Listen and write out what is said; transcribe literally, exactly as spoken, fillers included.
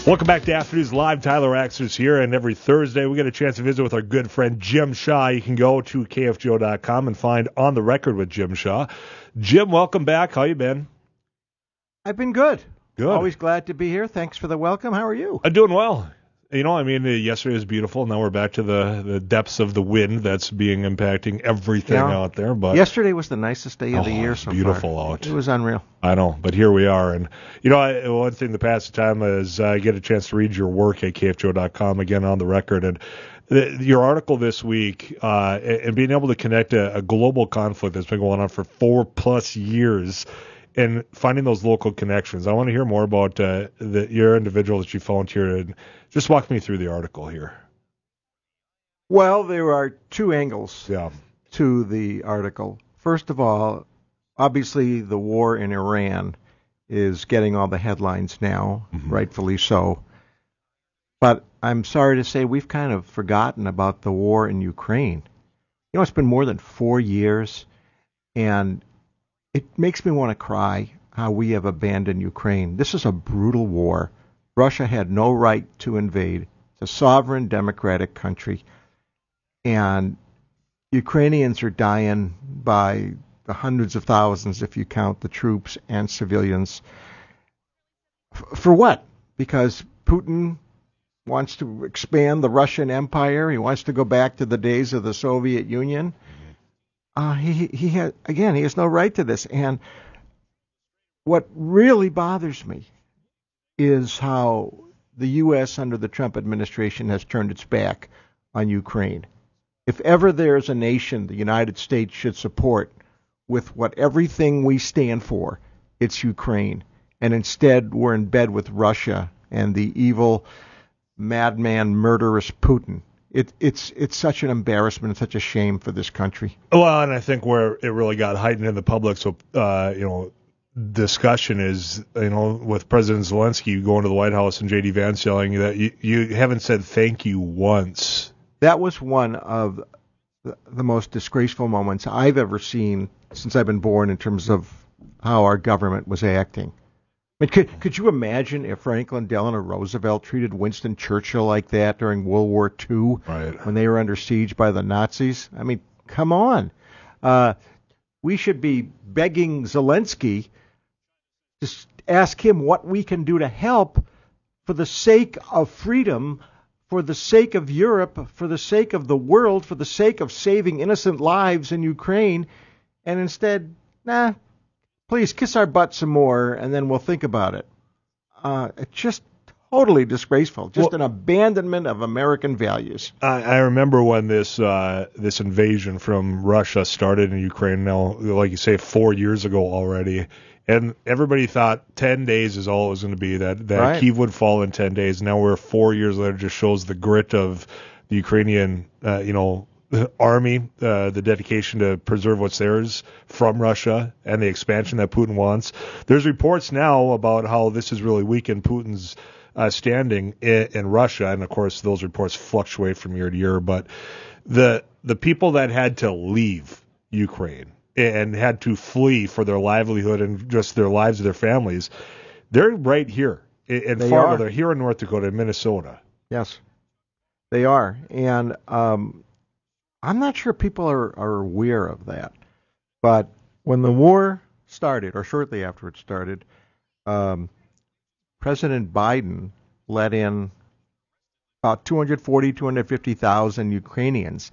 Welcome back to Afternoons Live. Tyler Axers here, and every Thursday we get a chance to visit with our good friend Jim Shaw. You can go to K F G O dot com and find On the Record with Jim Shaw. Jim, welcome back. How you been? I've been good. Good. Always glad to be here. Thanks for the welcome. How are you? I'm doing well. You know, I mean, uh, yesterday was beautiful. Now we're back to the, the depths of the wind that's being impacting everything Yeah. out there. But yesterday was the nicest day of oh, the year it's so beautiful far. out. It was unreal. I know, but here we are. And, you know, I, one thing to pass the time is I get a chance to read your work at K F G O dot com, again, On the Record. And the, your article this week, uh, and, and being able to connect a, a global conflict that's been going on for four plus years and finding those local connections. I want to hear more about uh, the, your individual that you found here. And just walk me through the article here. Well, there are two angles Yeah. to the article. First of all, obviously the war in Iran is getting all the headlines now, Mm-hmm. rightfully so. But I'm sorry to say we've kind of forgotten about the war in Ukraine. You know, it's been more than four years, and it makes me want to cry how we have abandoned Ukraine. This is a brutal war. Russia had no right to invade. It's a sovereign, democratic country. And Ukrainians are dying by the hundreds of thousands if you count the troops and civilians. F- for what? Because Putin wants to expand the Russian Empire. He wants to go back to the days of the Soviet Union. Uh, he he has, again, he has no right to this. And what really bothers me is how the U S under the Trump administration has turned its back on Ukraine. If ever there's a nation the United States should support with what everything we stand for, it's Ukraine. And instead, we're in bed with Russia and the evil, madman, murderous Putin. It, it's it's such an embarrassment and such a shame for this country. Well, and I think where it really got heightened in the public, so uh, you know, discussion is, you know, with President Zelensky going to the White House and J D Vance yelling that you, you haven't said thank you once. That was one of the, the most disgraceful moments I've ever seen since I've been born in terms of how our government was acting. I mean, could, could you imagine if Franklin Delano Roosevelt treated Winston Churchill like that during World War Two, right, when they were under siege by the Nazis? I mean, come on. Uh, we should be begging Zelensky to ask him what we can do to help for the sake of freedom, for the sake of Europe, for the sake of the world, for the sake of saving innocent lives in Ukraine. And instead, nah, please kiss our butt some more, and then we'll think about it. Uh, it's just totally disgraceful. Just well, an abandonment of American values. I, I remember when this uh, this invasion from Russia started in Ukraine. Now, like you say, four years ago already, and everybody thought ten days is all it was going to be. That that Right. Kyiv would fall in ten days. Now we're four years later. Just shows the grit of the Ukrainian, uh, you know. army, uh, the dedication to preserve what's theirs from Russia, and the expansion that Putin wants. There's reports now about how this has really weakened Putin's uh, standing in, in Russia, and of course those reports fluctuate from year to year. But the the people that had to leave Ukraine and had to flee for their livelihood and just their lives of their families, they're right here in They Fargo. are. They're here in North Dakota, in Minnesota. Yes, they are. And um, I'm not sure people are, are aware of that. But when the war started, or shortly after it started, um, President Biden let in about two hundred forty, two hundred fifty thousand Ukrainians